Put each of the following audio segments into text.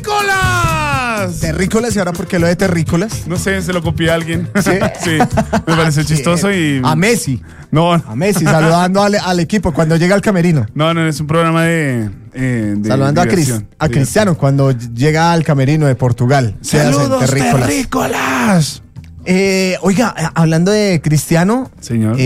¡Terrícolas! ¿Terrícolas? ¿Y ahora por qué lo de terrícolas? No sé, se lo copié a alguien. ¿Sí? Sí, me pareció chistoso y... A Messi. No, A Messi, saludando al equipo cuando llega al camerino. no, es un programa de Saludando diversión, a Cristiano cuando llega al camerino de Portugal. Se hacen ¡Saludos, terrícolas. terrícolas! Oiga, hablando de Cristiano, Señor,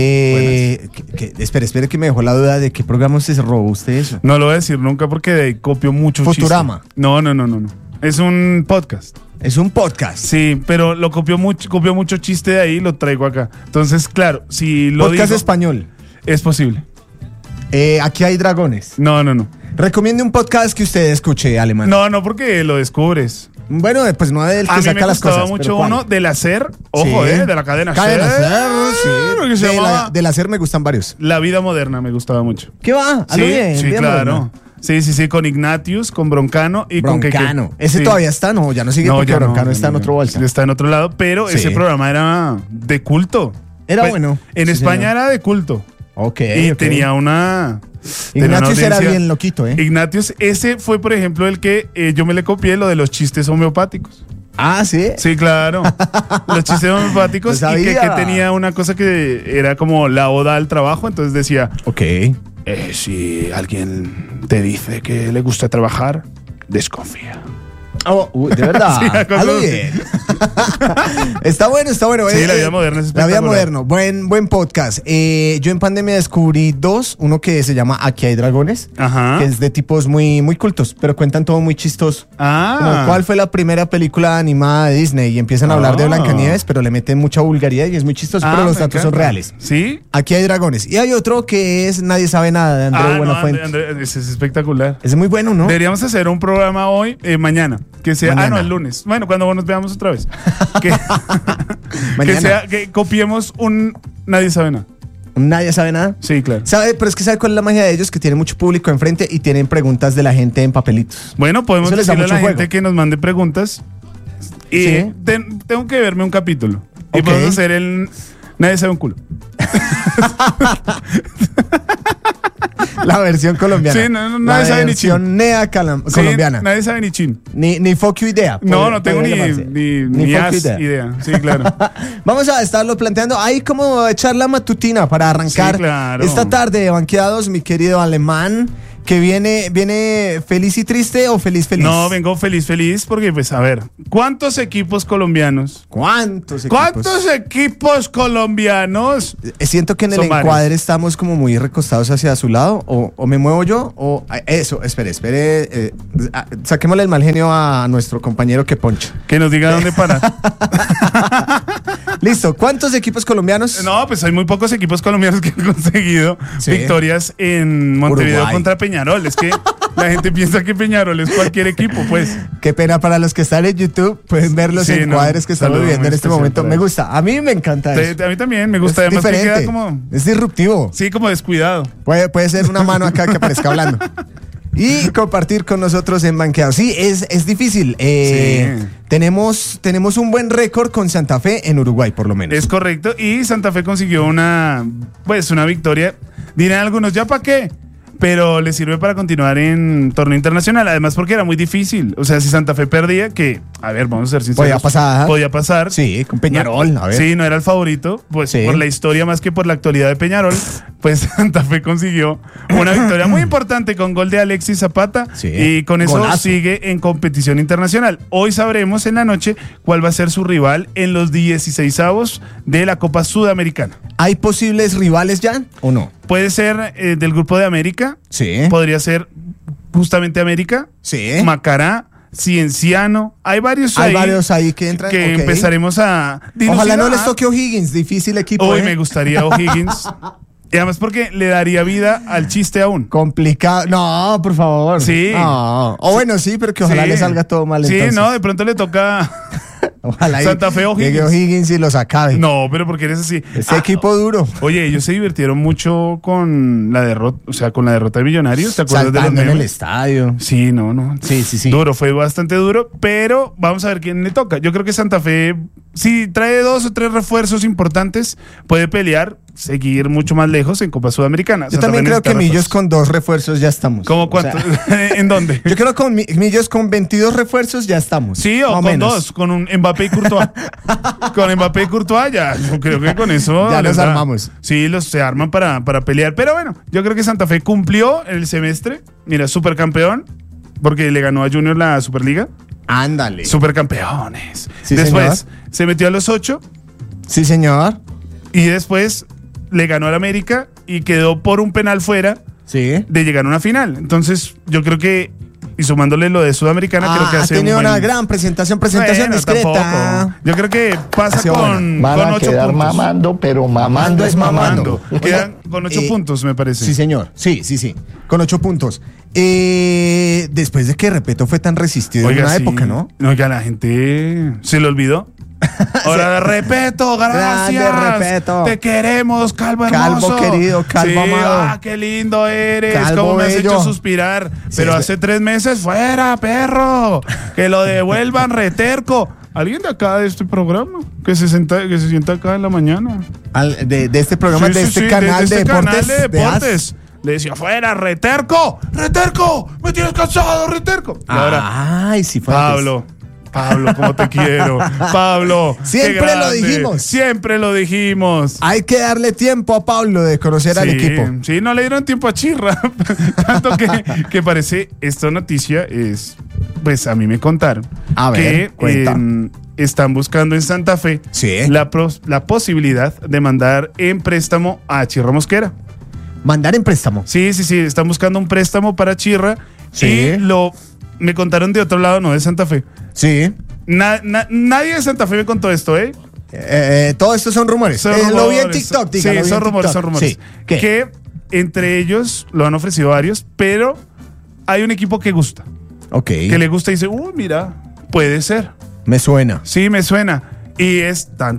espere que me dejó la duda de qué programa se robó usted eso. no lo voy a decir nunca porque de ahí copio mucho Futurama. chiste. No. Es un podcast. Es un podcast. Sí, pero lo copió mucho chiste de ahí y lo traigo acá. Entonces, claro, si lo Podcast digo, español. es posible. Aquí hay dragones. No. Recomiende un podcast que usted escuche, Alemán. No, porque lo descubres. Bueno, pues no del que A mí saca me las gustaba cosas. mucho pero ¿cuál? uno del hacer, ojo, Sí. de la cadena Cadena Ser, Ser, que sí. se llamaba Del hacer me gustan varios. La vida moderna, me gustaba mucho. ¿Qué va? Sí, bien, sí, bien claro. moderno. Sí, con Ignatius, con Broncano y con Broncano. Keke. ¿Ese Sí. todavía está? No, ya no sigue porque ya Broncano está en otro bolsa. Está en otro lado, pero Sí. ese programa era de culto. Era Pues, bueno. En Sí, España señor. era de culto. Ok. Y ok. tenía una... Ignatius era audiencia. bien loquito, ¿eh? Ignatius, ese fue, por ejemplo, el que yo me le copié lo de los chistes homeopáticos. Ah, ¿sí? Sí, claro. Los chistes homeopáticos No y que sabía. tenía una cosa que era como la oda al trabajo. Entonces decía, Ok. si alguien te dice que le gusta trabajar, desconfía. De verdad. Sí, la cosa Hazlo así. bien. Está bueno. Sí, La Vida Moderna es La Vida espectacular. Moderna. Buen podcast. Yo en pandemia descubrí dos. Uno que se llama Aquí hay dragones. Ajá. Que es de tipos muy, muy cultos, pero cuentan todo muy chistoso. Ah. Como cuál fue la primera película animada de Disney y empiezan a hablar de Blancanieves, pero le meten mucha vulgaridad y es muy chistoso, pero los me datos son encanta. reales. ¿Sí? Aquí hay dragones. Y hay otro que es Nadie sabe nada de Andreu Buenafuente. Ese es espectacular. Es muy bueno, ¿no? Deberíamos hacer un programa hoy, mañana. Que sea. Mañana. El lunes. Bueno, cuando nos veamos otra vez. Que, Mañana. que copiemos un Nadie sabe nada. Nadie sabe nada. Sí, claro. ¿Sabe? Pero es que ¿sabe cuál es la magia de ellos? Que tienen mucho público enfrente y tienen preguntas de la gente en papelitos. Bueno, podemos Eso les da decirle a la mucho gente juego. que nos mande preguntas. Y Sí. tengo que verme un capítulo. Y Ok. podemos hacer el Nadie sabe un culo. La versión colombiana. Sí, nadie sabe ni chin. La versión Sí, colombiana. nadie sabe ni chin. Ni fuck you idea. No tengo ni fuck you idea. Sí, claro. Vamos a estarlo planteando. Ahí como echar la matutina para arrancar Sí, claro. esta tarde de Banqueados, mi querido Alemán, que viene feliz y triste o feliz. No, vengo feliz porque, pues, a ver, ¿cuántos equipos colombianos? ¿Cuántos equipos? ¿Cuántos equipos colombianos? Siento que en el Son varios. encuadre estamos como muy recostados hacia su lado, o me muevo yo, o eso, espere, saquémosle el mal genio a nuestro compañero que poncha. Que nos diga dónde parar. Listo, ¿cuántos equipos colombianos? No, pues hay muy pocos equipos colombianos que han conseguido Sí. victorias en Montevideo Uruguay. contra Peñarol. Es que la gente piensa que Peñarol es cualquier equipo, pues. Qué pena para los que están en YouTube, pueden ver los Sí, encuadres no, que estamos saludo viviendo en muy este especial momento. para Me ellos. gusta, a mí me encanta eso. A mí también me gusta. Es Además que diferente, queda como... es disruptivo. Sí, como descuidado. Puede ser una mano acá que aparezca hablando. Y compartir con nosotros en Banqueados. Sí, es difícil. Sí. Tenemos un buen récord con Santa Fe en Uruguay, por lo menos. Es correcto. Y Santa Fe consiguió una victoria. Dirán algunos, ¿ya para qué? Pero le sirve para continuar en torneo internacional. Además, porque era muy difícil. O sea, si Santa Fe perdía, que, a ver, vamos a ser sinceros. Podía pasar. Sí, con Peñarol, a ver. Sí, no era el favorito. Pues Sí. por la historia más que por la actualidad de Peñarol, pues Santa Fe consiguió una victoria muy importante con gol de Alexis Zapata. Sí. Y con eso Golazo. sigue en competición internacional. Hoy sabremos en la noche cuál va a ser su rival en los 16avos de la Copa Sudamericana. ¿Hay posibles rivales ya o no? Puede ser del grupo de América. Sí. Podría ser justamente América. Sí. Macará, Cienciano. Hay varios Hay varios ahí que entran. que ok. empezaremos a Ojalá no dilucidar. les toque O'Higgins, difícil equipo. Hoy me gustaría O'Higgins. Y además porque le daría vida al chiste aún. Complicado. No, por favor. Sí. No. O bueno, sí, pero que ojalá Sí. le salga todo mal. Sí, entonces. no, de pronto le toca. Ojalá Santa Fe llegue O'Higgins. O'Higgins y los acabe. No, pero porque eres así. Ese equipo duro. Oye, ellos se divirtieron mucho con la derrota, o sea, con la derrota de Millonarios. ¿Te acuerdas de los Saltando en el memes? estadio. Sí, no. Sí. Duro, fue bastante duro, pero vamos a ver quién le toca. Yo creo que Santa Fe si trae 2 o 3 refuerzos importantes, puede pelear, seguir mucho más lejos en Copa Sudamericana. Yo también creo que Millos con 2 refuerzos ya estamos. ¿Cómo cuánto? O sea, ¿En dónde? yo creo que con Millos con 22 refuerzos ya estamos. Sí, o con menos. 2, con un Mbappé y Courtois. Con Mbappé y Courtois ya, yo creo que con eso... Ya los armamos. Sí, se arman para pelear. Pero bueno, yo creo que Santa Fe cumplió el semestre. Mira, supercampeón, porque le ganó a Junior la Superliga. Ándale. Supercampeones. Sí, después señor. se metió a los 8 Sí, señor. y después le ganó al América y quedó por un penal fuera Sí. de llegar a una final. Entonces, yo creo que, y sumándole lo de Sudamericana, creo que ha hace tenido un buen... una gran presentación Bueno, discreta. tampoco. Yo creo que pasa Ha sido con Van a 8 quedar puntos. mamando, pero mamando es mamando. Quedan con 8 puntos, me parece. Sí, señor. Sí. Con 8 puntos. Después de que Repeto fue tan resistido en una sí. época, ¿no? Oiga, la gente se le olvidó. Ahora, Repeto, gracias. Grande, Repeto. Te queremos, Calvo hermoso. Calvo querido, Calvo sí, amado. Qué lindo eres. Calvo Cómo me has bello. hecho suspirar. Sí, Pero es hace 3 meses, fuera, perro. Que lo devuelvan, reterco. ¿Alguien de acá de este programa? Que se sienta acá en la mañana. De este programa, Sí, de sí, este sí, canal de de este deportes. canal de de AS. deportes. Le decía, fuera, reterco. Reterco. Me tienes cansado, reterco. Y ahora, Ay, sí fue antes. Pablo, cómo te quiero. Pablo. qué Siempre lo grande. dijimos. Siempre lo dijimos. Hay que darle tiempo a Pablo de conocer al equipo. Sí, no le dieron tiempo a Chirra. Tanto que parece, esta noticia es, pues a mí me contaron A ver, que cuenta. están buscando en Santa Fe Sí. la posibilidad de mandar en préstamo a Chirra Mosquera. Mandar en préstamo. Sí, están buscando un préstamo para Chirra. Sí. Y me contaron de otro lado, no de Santa Fe. Sí. Nadie de Santa Fe me contó esto, ¿eh? Todo esto son rumores. Son Lo vi en rumores. TikTok, Sí, dígalo, son rumores. Sí. ¿Qué? Que entre ellos lo han ofrecido varios, pero hay un equipo que gusta. Ok. Que le gusta y dice, mira, puede ser. Me suena. Sí, me suena. Y es tan.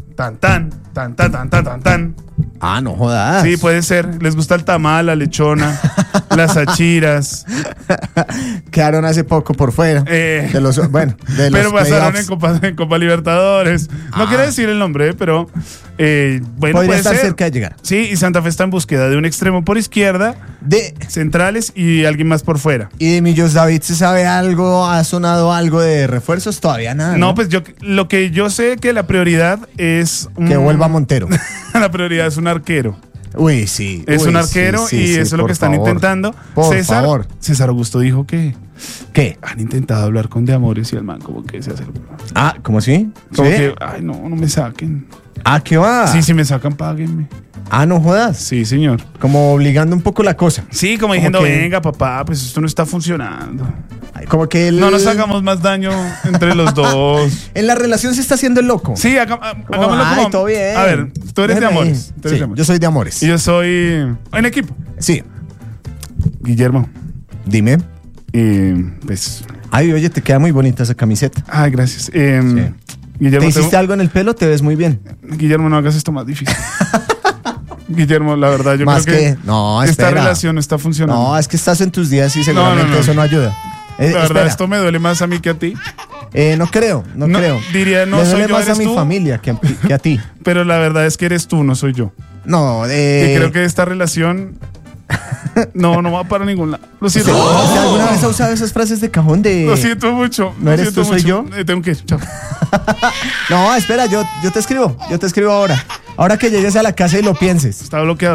Ah, no jodas. Sí, puede ser. Les gusta el tamal, la lechona, las achiras. Quedaron hace poco por fuera. De los pero pasaron playoffs. en Copa Libertadores. No quiero decir el nombre, pero bueno, Podría puede estar ser. cerca de llegar. Sí, y Santa Fe está en búsqueda de un extremo por izquierda, centrales y alguien más por fuera. ¿Y de Millos David se sabe algo? ¿Ha sonado algo de refuerzos? Todavía nada. No, pues lo que yo sé que la prioridad es que vuelva Montero. La prioridad es un arquero. Uy, sí. Es un arquero sí, y sí, eso es lo por que están favor. intentando. Por favor. César Augusto dijo que ¿Qué? han intentado hablar con De Amores y el man como que se hace. Ah, ¿cómo así? Como ¿Sí? que, ay, no me saquen. Ah, ¿qué va? Sí, si me sacan, páguenme. Ah, no jodas. Sí, señor. Como obligando un poco la cosa. Sí, como diciendo, venga, papá, pues esto no está funcionando. Ay, como que No nos hagamos más daño entre los dos. En la relación se está haciendo el loco. Sí, hagámoslo Ay, como... todo bien. A ver, tú eres de Déjame ahí. Amores. Sí, yo soy de Amores. Y yo soy en equipo. Sí. Guillermo. Dime. Pues... Ay, oye, te queda muy bonita esa camiseta. Ay, gracias. ¿Te Guillermo, hiciste algo en el pelo? Te ves muy bien. Guillermo, no hagas esto más difícil. Guillermo, la verdad, yo Más creo que no, esta espera. relación no está funcionando. No, es que estás en tus días y seguramente No. eso no ayuda. La verdad, espera. esto me duele más a mí que a ti. No creo. Diría, no Le soy duele yo, más a eres mi tú. familia que a ti. Pero la verdad es que eres tú, no soy yo. No, Y creo que esta relación no va para ningún lado. Lo siento. ¿Usted alguna vez ha usado esas frases de cajón de... Lo siento mucho. ¿No lo eres siento tú, soy mucho. yo? Tengo que ir. Chao. No, espera, yo te escribo. Yo te escribo ahora. Ahora que llegues a la casa y lo pienses. Está bloqueado,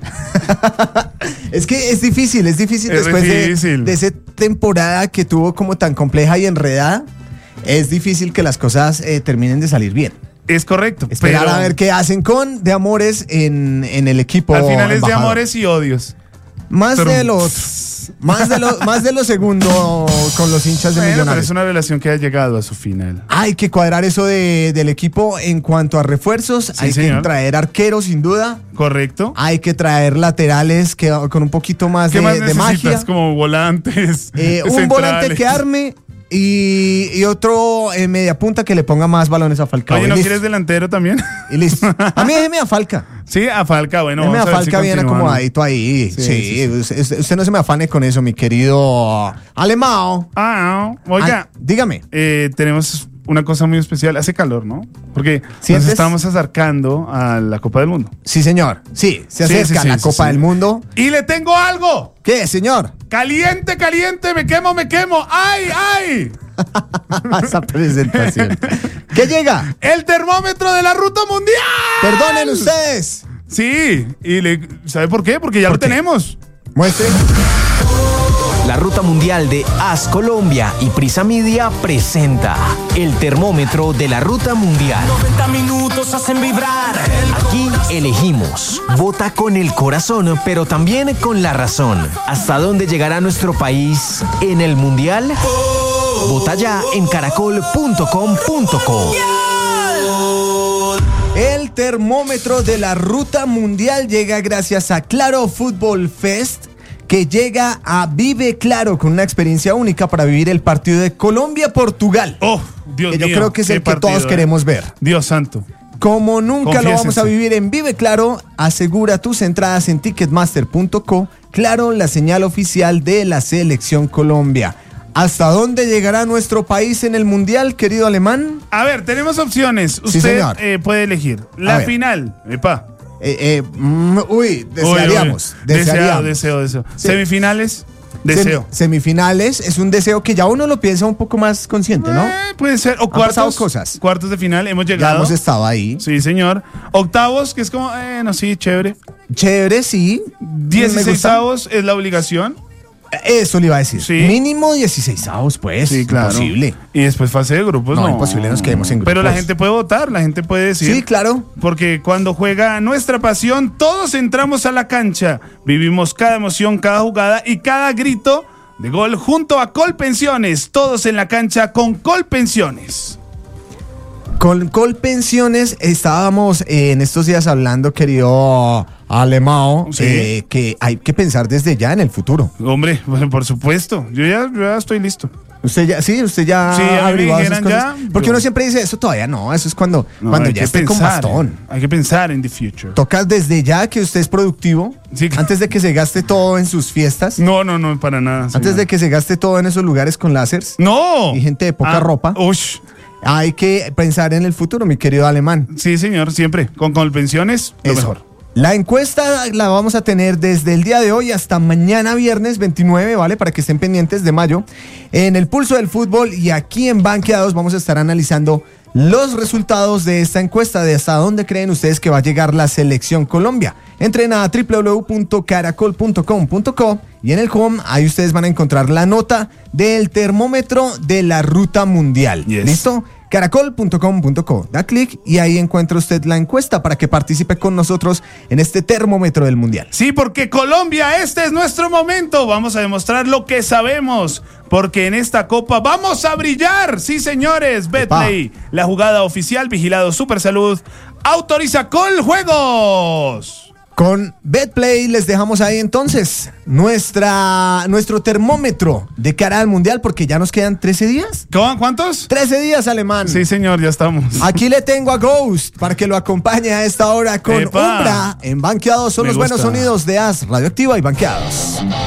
Es que es difícil Es después difícil. de esa temporada que tuvo como tan compleja y enredada. Es difícil que las cosas terminen de salir bien. Es correcto. Esperar pero a ver qué hacen con De Amores en el equipo. al final es de embajador. amores y odios. Más Pero- de lo segundo con los hinchas de Bueno, pero Millonarios. es una relación que ha llegado a su final. Hay que cuadrar eso del equipo en cuanto a refuerzos. Hay señor. que traer arqueros, sin duda. ¿Correcto? Hay que traer laterales con un poquito más ¿Qué de, más de necesitas? magia. Como volantes. Un volante que arme y otro media punta que le ponga más balones a Falcao. Oye, Y ¿no listo. quieres delantero también? Y listo. A mí déjeme a Falca. Sí, a Falca, bueno. Déjeme a vamos a ver si Falca bien continúan. acomodadito ahí. Sí, sí. Usted no se me afane con eso, mi querido Alemão. Oiga, Dígame. tenemos una cosa muy especial. Hace calor, ¿no? Porque nos ¿Sientes? estamos acercando a la Copa del Mundo. Sí, señor. Sí, se acerca la Copa del Mundo. ¡Y le tengo algo! ¿Qué, señor? ¡Caliente, caliente! ¡Me quemo, me quemo! ¡Ay, ay! Esa presentación. ¿Qué llega? ¡El termómetro de la ruta mundial! Perdonen ustedes. Sí, ¿sabe por qué? Porque ya lo qué? tenemos. Muestre. La Ruta Mundial de AS Colombia y Prisa Media presenta el termómetro de la Ruta Mundial. 90 minutos hacen vibrar. Aquí elegimos. Vota con el corazón, pero también con la razón. ¿Hasta dónde llegará nuestro país en el Mundial? Vota ya en caracol.com.co. El termómetro de la Ruta Mundial llega gracias a Claro Fútbol Fest, que llega a Vive Claro con una experiencia única para vivir el partido de Colombia-Portugal. ¡Oh, Dios Que mío! yo creo que es qué el que partido, todos queremos ver. Dios santo. Como nunca lo vamos a Confiésense. vivir en Vive Claro, asegura tus entradas en ticketmaster.co. Claro, la señal oficial de la Selección Colombia. ¿Hasta dónde llegará nuestro país en el Mundial, querido alemán? A ver, tenemos opciones. Sí, Usted señor. Puede elegir. A La ver. final. Epa. Desearíamos. Uy. Desearíamos. Deseo. Sí. Semifinales. Deseo. Semifinales es un deseo que ya uno lo piensa un poco más consciente, ¿no? Puede ser. O pasado cuartos. cosas. Cuartos de final. Hemos Ya llegado. hemos estado ahí. Sí, señor. Octavos, que es como, no, sí, chévere. Chévere, sí. Me gusta. 16avos es la obligación. Eso le iba a decir. Sí. Mínimo 16avos, pues. Sí, claro. Imposible. Y después fase de grupos, No, no. imposible, nos quedemos en Pero la grupos. gente puede votar, la gente puede decir. Sí, claro. Porque cuando juega nuestra pasión, todos entramos a la cancha. Vivimos cada emoción, cada jugada y cada grito de gol junto a Colpensiones. Todos en la cancha con Colpensiones. Con Colpensiones estábamos en estos días hablando, querido Alemão, Sí. que hay que pensar desde ya en el futuro. Hombre, bueno, por supuesto. Yo ya estoy listo. Usted ya Sí, a mí me ha averiguado esas dijeran cosas. ya, Porque yo- uno siempre dice, eso todavía no, eso es cuando Hay ya que esté con pensar, bastón. Hay que pensar en the future. Toca desde ya que usted es productivo, Sí. antes de que se gaste todo en sus fiestas, No, para nada. antes señor. de que se gaste todo en esos lugares con láseres. ¡No! Y gente de poca ropa. Ush. Hay que pensar en el futuro, mi querido alemán. Sí, señor, siempre. Con Colpensiones, lo Eso. mejor. La encuesta la vamos a tener desde el día de hoy hasta mañana viernes 29, ¿vale? Para que estén pendientes de mayo. En el Pulso del Fútbol y aquí en Banqueados vamos a estar analizando los resultados de esta encuesta, de hasta dónde creen ustedes que va a llegar la Selección Colombia. Entren a www.caracol.com.co y en el home ahí ustedes van a encontrar la nota del termómetro de la Ruta Mundial. Yes. ¿Listo? caracol.com.co. Da clic y ahí encuentra usted la encuesta para que participe con nosotros en este termómetro del Mundial. Sí, porque Colombia, este es nuestro momento. Vamos a demostrar lo que sabemos. Porque en esta copa vamos a brillar. Sí, señores. Betplay, la jugada oficial, vigilado Supersalud, autoriza Coljuegos. Con Betplay les dejamos ahí entonces nuestro termómetro de cara al Mundial porque ya nos quedan 13 días. ¿Cuántos? 13 días, alemán. Sí, señor, ya estamos. Aquí le tengo a Ghost para que lo acompañe a esta hora con Epa. Umbra en Banqueados. Son Me los buenos gusta. sonidos de AS Radioactiva y Banqueados.